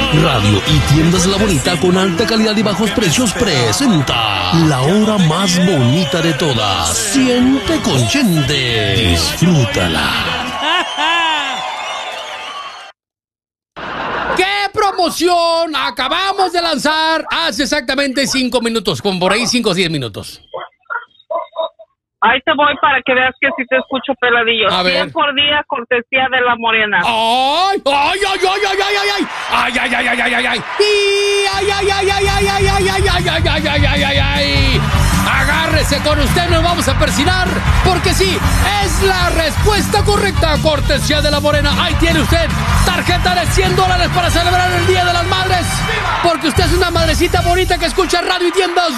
Radio y Tiendas La Bonita con alta calidad y bajos precios presenta la hora más bonita de todas. Siente con gente. Disfrútala. ¿Qué promoción acabamos de lanzar hace exactamente 5 minutos? Como por ahí 5 o 10 minutos. Ahí te voy para que veas que sí te escucho peladillo. A ver. 100 por día, cortesía de La Morena. ¡Ay! ¡Ay, ay, ay, ay, ay, ay! ¡Ay, ay, ay, ay, ay, ay, ay! ¡Ay, ay, ay, ay, ay, ay, ay, ay, ay, ay, ay, ay, ay, ay, ay! Agárrese con usted, nos vamos a persinar, porque sí, es la respuesta correcta, cortesía de La Morena. Ahí tiene usted tarjeta de $100 para celebrar el Día de las Madres, porque usted es una madrecita bonita que escucha Radio y Tiendas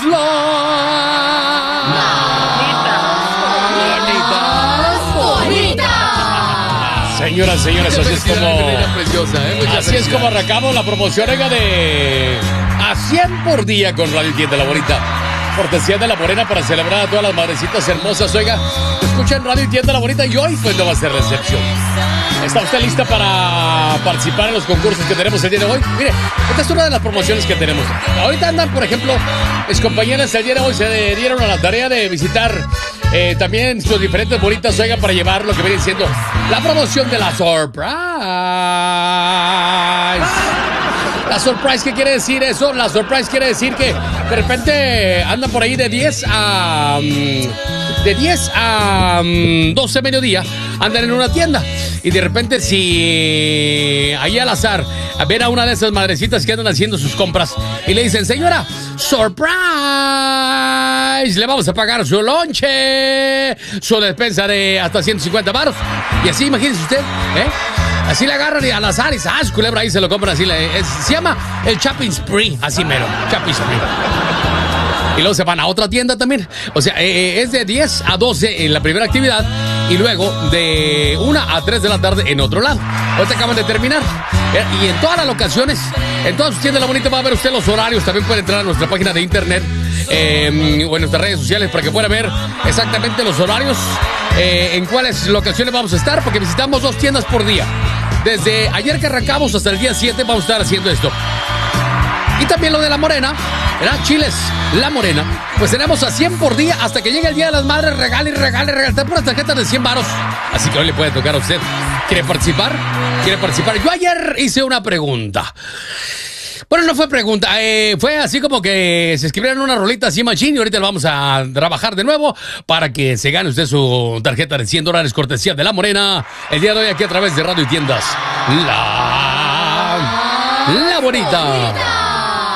Señoras, señores, así es como arrancamos la promoción, oiga, de a 100 por día con Radio y Tienda La Bonita. Cortesía de La Morena para celebrar a todas las madrecitas hermosas. Oiga, escuchen Radio y Tienda La Bonita y hoy pues no va a ser recepción. ¿Está usted lista para participar en los concursos que tenemos el día de hoy? Mire, esta es una de las promociones que tenemos. Ahorita andan, por ejemplo, mis compañeras el día de hoy se dieron a la tarea de visitar también sus diferentes bolitas, oiga, para llevar lo que viene siendo la promoción de la Surprise. La Surprise, ¿qué quiere decir eso? La Surprise quiere decir que de repente andan por ahí de 10 a 12 mediodía, andan en una tienda y de repente si ahí al azar ven a una de esas madrecitas que andan haciendo sus compras y le dicen, señora, Surprise, le vamos a pagar su lonche, su despensa de hasta 150 baros. Y así, imagínese usted, así le agarran y al azar y su culebra ahí se lo compran así. Se llama el Shopping Spree, así mero, Shopping Spree. Y luego se van a otra tienda también. O sea, es de 10 a 12 en la primera actividad y luego de 1 a 3 de la tarde en otro lado. Ahorita acaban de terminar. Y en todas las locaciones, en todas sus tiendas La Bonita va a ver usted los horarios. También puede entrar a nuestra página de internet o en nuestras redes sociales para que pueda ver exactamente los horarios, en cuáles locaciones vamos a estar, porque visitamos 2 tiendas por día. Desde ayer que arrancamos hasta el día 7 vamos a estar haciendo esto. Y también lo de La Morena, ¿verdad? Chiles, La Morena. Pues tenemos a 100 por día hasta que llegue el Día de las Madres. Regale. Están puras tarjetas de 100 varos. Así que hoy le puede tocar a usted. ¿Quiere participar? Yo ayer hice una pregunta. Bueno, no fue pregunta, fue así como que se escribieron una rolita así machín y ahorita lo vamos a trabajar de nuevo para que se gane usted su tarjeta de $100 cortesía de La Morena el día de hoy aquí a través de Radio y Tiendas La Bonita.